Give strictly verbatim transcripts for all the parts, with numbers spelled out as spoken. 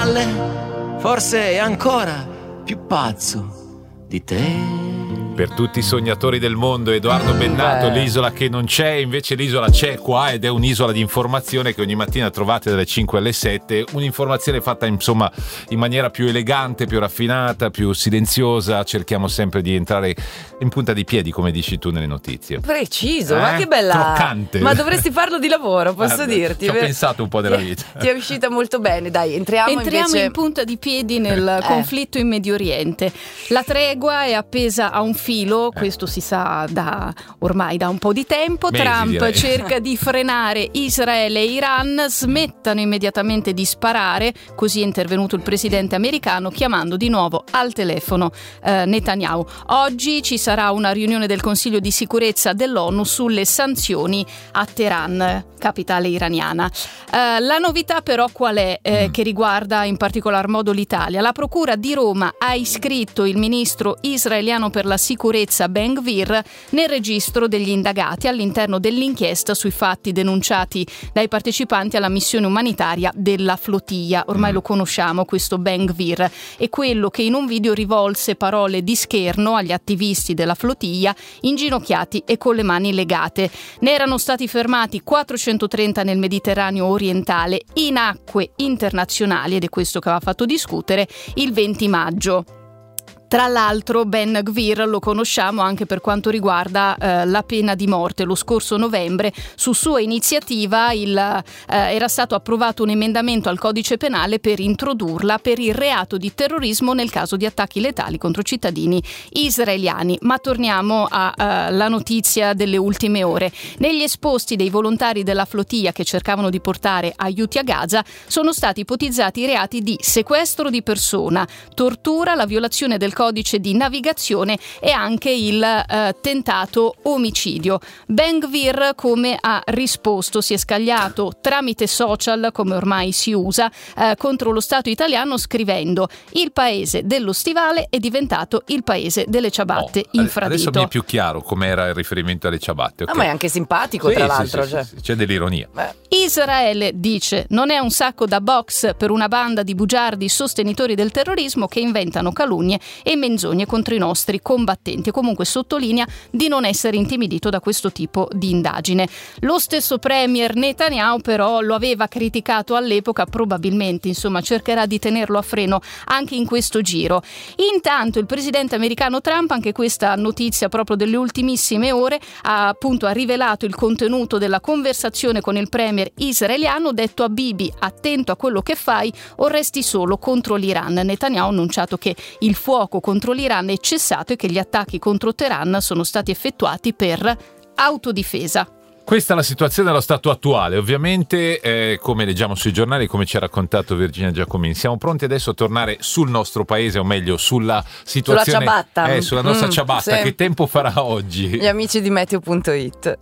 spalle, forse è ancora più pazzo di te. Per tutti i sognatori del mondo, Edoardo Bennato, Beh. l'isola che non c'è, invece l'isola c'è qua ed è un'isola di informazione che ogni mattina trovate dalle cinque alle sette, un'informazione fatta insomma in maniera più elegante, più raffinata, più silenziosa, cerchiamo sempre di entrare in punta di piedi come dici tu nelle notizie. Preciso, eh? ma che bella! Croccante! Ma dovresti farlo di lavoro, posso Guarda, dirti. Ci ho pensato un po' della vita. Ti è uscita molto bene, dai, entriamo, Entriamo invece... in punta di piedi nel eh. conflitto in Medio Oriente. La tregua è appesa a un filo, questo si sa da ormai da un po' di tempo. Mesi, Trump direi. cerca di frenare Israele e Iran, smettano immediatamente di sparare, così è intervenuto il presidente americano chiamando di nuovo al telefono eh, Netanyahu. Oggi ci sarà una riunione del Consiglio di sicurezza dell'ONU sulle sanzioni a Teheran, capitale iraniana. Eh, la novità però qual è, eh, mm. che riguarda in particolar modo l'Italia? La Procura di Roma ha iscritto il ministro israeliano per la sicurezza Ben Gvir nel registro degli indagati all'interno dell'inchiesta sui fatti denunciati dai partecipanti alla missione umanitaria della flotilla. Ormai mm. lo conosciamo, questo Ben Gvir è quello che in un video rivolse parole di scherno agli attivisti della flotilla inginocchiati e con le mani legate. Ne erano stati fermati quattrocentotrenta nel Mediterraneo orientale in acque internazionali ed è questo che aveva fatto discutere il venti maggio. Tra l'altro Ben Gvir lo conosciamo anche per quanto riguarda eh, la pena di morte. Lo scorso novembre su sua iniziativa il, eh, era stato approvato un emendamento al codice penale per introdurla per il reato di terrorismo nel caso di attacchi letali contro cittadini israeliani. Ma torniamo alla notizia delle ultime ore. Negli esposti dei volontari della flotilla che cercavano di portare aiuti a Gaza sono stati ipotizzati i reati di sequestro di persona, tortura, la violazione del codice di navigazione e anche il eh, tentato omicidio. Ben Gvir come ha risposto? Si è scagliato tramite social, come ormai si usa, eh, contro lo Stato italiano scrivendo: il paese dello stivale è diventato il paese delle ciabatte oh, infradito. Adesso mi è più chiaro com'era il riferimento alle ciabatte. Okay. Ah, ma è anche simpatico, sì, tra sì, l'altro. Sì, cioè. sì, sì, c'è dell'ironia. Beh. Israele dice: non è un sacco da box per una banda di bugiardi sostenitori del terrorismo che inventano calunnie e menzogne contro i nostri combattenti, e comunque sottolinea di non essere intimidito da questo tipo di indagine. Lo stesso premier Netanyahu però lo aveva criticato all'epoca, probabilmente insomma cercherà di tenerlo a freno anche in questo giro. Intanto il presidente americano Trump, anche questa notizia proprio delle ultimissime ore, ha appunto ha rivelato il contenuto della conversazione con il premier israeliano, detto a Bibi: attento a quello che fai o resti solo contro l'Iran. Netanyahu ha annunciato che il fuoco contro l'Iran è cessato e che gli attacchi contro Teheran sono stati effettuati per autodifesa. Questa è la situazione dello stato attuale, ovviamente eh, come leggiamo sui giornali, come ci ha raccontato Virginia Giacomini. Siamo pronti adesso a tornare sul nostro paese, o meglio sulla situazione, sulla ciabatta, eh, sulla nostra mm, ciabatta. sì. Che tempo farà oggi? Gli amici di meteo punto it.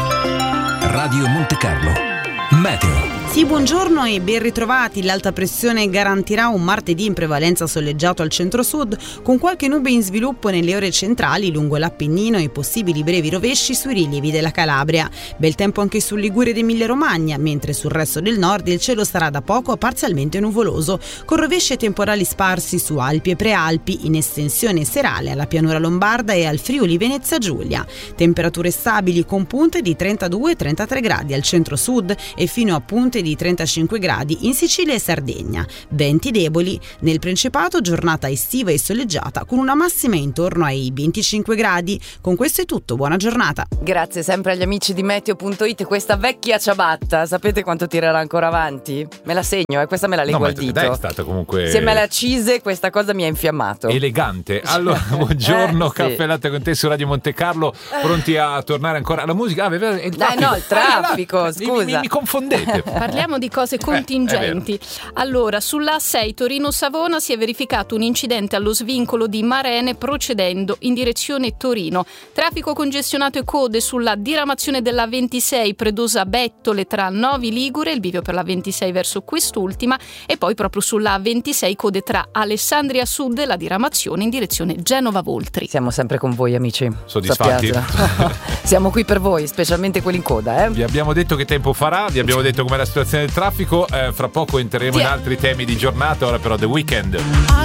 Radio Monte Carlo Meteo. Sì, buongiorno e ben ritrovati. L'alta pressione garantirà un martedì in prevalenza soleggiato al centro-sud, con qualche nube in sviluppo nelle ore centrali lungo l'Appennino e possibili brevi rovesci sui rilievi della Calabria. Bel tempo anche sul Liguria ed Emilia-Romagna, mentre sul resto del nord il cielo sarà da poco a parzialmente nuvoloso, con rovesci e temporali sparsi su Alpi e Prealpi, in estensione serale alla pianura lombarda e al Friuli Venezia Giulia. Temperature stabili con punte di trentadue trentatré gradi al centro-sud e fino a punte di trentacinque gradi in Sicilia e Sardegna. Venti deboli. Nel Principato giornata estiva e soleggiata con una massima intorno ai venticinque gradi. Con questo è tutto, buona giornata. Grazie sempre agli amici di meteo punto it. Questa vecchia ciabatta, sapete quanto tirerà ancora avanti? Me la segno, eh? Questa me la leggo no, al dito. Dai, è stata comunque insieme alle accise questa cosa mi ha infiammato. Elegante. Allora, buongiorno, eh, sì. Caffè Latte con te su Radio Monte Carlo, pronti a tornare ancora alla musica? Ah, aveva il Dai, no, il traffico, ah, scusa. Mi, mi, mi confondete. Parliamo di cose contingenti. Eh, allora, sull'A sei Torino-Savona si è verificato un incidente allo svincolo di Marene procedendo in direzione Torino. Traffico congestionato e code sulla diramazione della ventisei Predosa-Bettole tra Novi Ligure, il bivio per la ventisei verso quest'ultima, e poi proprio sulla ventisei code tra Alessandria Sud e la diramazione in direzione Genova-Voltri. Siamo sempre con voi, amici. Soddisfatti? Siamo qui per voi, specialmente quelli in coda. Eh? Vi abbiamo detto che tempo farà, vi abbiamo detto come la situazione situazione del traffico. Eh, fra poco entreremo in altri temi di giornata. Ora però The Weeknd.